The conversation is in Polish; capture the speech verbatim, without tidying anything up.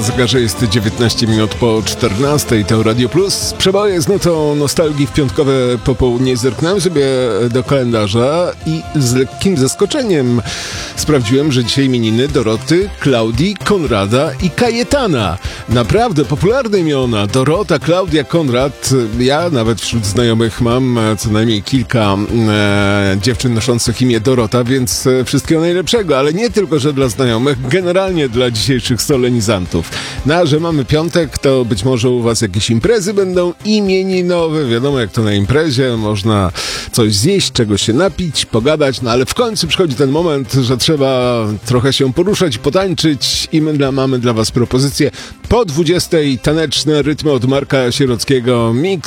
zegarze jest dziewiętnaście minut po czternastej, to Radio Plus. Przeboje z nutą nostalgii w piątkowe popołudnie. Zerknąłem sobie do kalendarza i z lekkim zaskoczeniem sprawdziłem, że dzisiaj imieniny Doroty, Klaudii, Konrada i Kajetana. Naprawdę popularne imiona. Dorota, Klaudia, Konrad. Ja nawet wśród znajomych mam co najmniej kilka e, dziewczyn noszących imię Dorota, więc e, wszystkiego najlepszego, ale nie tylko, że dla znajomych, generalnie dla dzisiejszych solenizantów. No a że mamy piątek, to być może u was jakieś imprezy będą imieninowe. Wiadomo, jak to na imprezie, można coś zjeść, czegoś się napić, pogadać, no ale w końcu przychodzi ten moment, że trzeba trochę się poruszać, potańczyć i my dla, mamy dla was propozycję. Po dwudziestej taneczne rytmy od Marka Sierockiego, mix